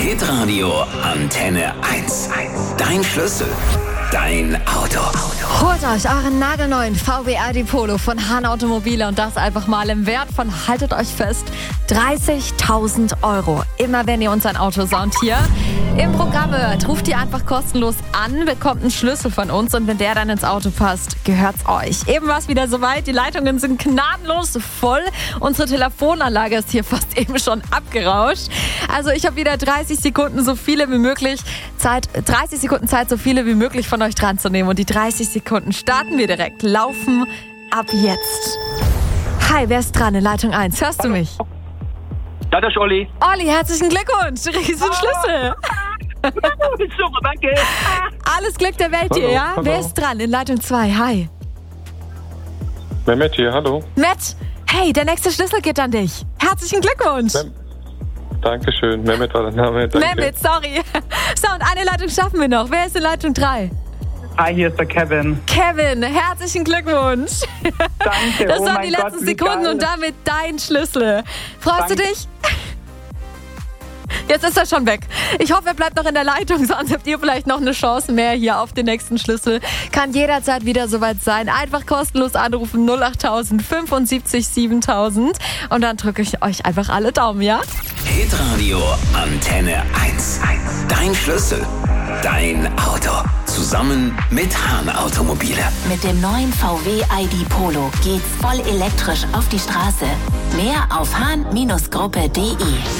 Hitradio Antenne 1. Dein Schlüssel. Dein Auto. Holt euch euren nagelneuen VW ID Polo von Hahn Automobile und das einfach mal im Wert von, haltet euch fest, 30.000 €. Immer wenn ihr uns ein Auto saunt hier im Programm hört, ruft ihr einfach kostenlos an, bekommt einen Schlüssel von uns und wenn der dann ins Auto passt, gehört's euch. Eben war es wieder soweit, die Leitungen sind gnadenlos voll. Unsere Telefonanlage ist hier fast eben schon abgerauscht. Also ich habe wieder 30 Sekunden so viele wie möglich Zeit, so viele wie möglich von euch dran zu nehmen. Und die 30 Sekunden starten wir direkt. Laufen ab jetzt. Hi, wer ist dran in Leitung 1? Hörst du mich? Ja, das ist Olli. Olli, herzlichen Glückwunsch. Du kriegst einen Schlüssel. Super, danke. Alles Glück der Welt dir, ja? Hallo. Wer ist dran in Leitung 2? Hi. Mehmet hier, hallo. Matt, hey, der nächste Schlüssel geht an dich. Herzlichen Glückwunsch. Dankeschön. Mehmet war der Name. Danke. Mehmet, sorry. So, und eine Leitung schaffen wir noch. Wer ist in Leitung 3? Hi, hier ist der Kevin. Kevin, herzlichen Glückwunsch. Danke. Das oh waren mein die Gott, letzten wie Sekunden geil. und damit dein Schlüssel. Freust du Danke. dich? Jetzt ist er schon weg. Ich hoffe, er bleibt noch in der Leitung, sonst habt ihr vielleicht noch eine Chance mehr hier auf den nächsten Schlüssel. Kann jederzeit wieder soweit sein. Einfach kostenlos anrufen 08000 75 7000 und dann drücke ich euch einfach alle Daumen, ja? Hitradio Antenne 1. Dein Schlüssel. Dein Auto. Zusammen mit Hahn Automobile. Mit dem neuen VW ID Polo geht's voll elektrisch auf die Straße. Mehr auf hahn-gruppe.de.